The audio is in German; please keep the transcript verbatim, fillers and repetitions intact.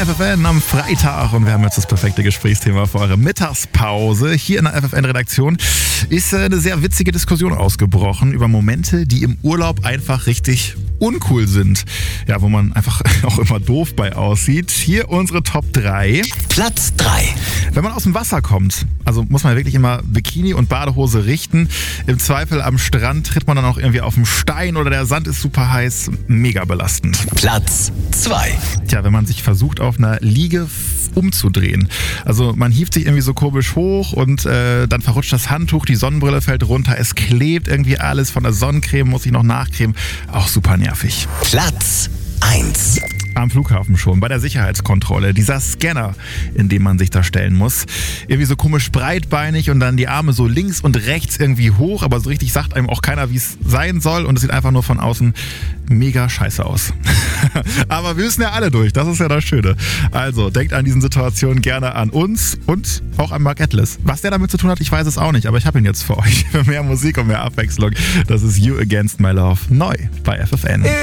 F F N am Freitag und wir haben jetzt das perfekte Gesprächsthema für eure Mittagspause. Hier in der F F N-Redaktion ist eine sehr witzige Diskussion ausgebrochen über Momente, die im Urlaub einfach richtig uncool sind. Ja, wo man einfach auch immer doof bei aussieht. Hier unsere Top drei. Platz drei. Wenn man aus dem Wasser kommt, also muss man wirklich immer Bikini und Badehose richten. Im Zweifel am Strand tritt man dann auch irgendwie auf den Stein oder der Sand ist super heiß. Mega belastend. Platz zwei. Tja, wenn man sich versucht, auf einer Liege umzudrehen. Also man hieft sich irgendwie so komisch hoch und äh, dann verrutscht das Handtuch, die Sonnenbrille fällt runter, es klebt irgendwie alles, von der Sonnencreme muss ich noch nachcremen. Auch super nervig. Platz eins. Am Flughafen schon, bei der Sicherheitskontrolle. Dieser Scanner, in dem man sich da stellen muss. Irgendwie so komisch breitbeinig und dann die Arme so links und rechts irgendwie hoch, aber so richtig sagt einem auch keiner, wie es sein soll und es sieht einfach nur von außen mega scheiße aus. Aber wir müssen ja alle durch, das ist ja das Schöne. Also denkt an diesen Situationen gerne an uns und auch an Mark Atlas. Was der damit zu tun hat, ich weiß es auch nicht, aber ich habe ihn jetzt für euch. Für mehr Musik und mehr Abwechslung. Das ist You Against My Love, neu bei F F N.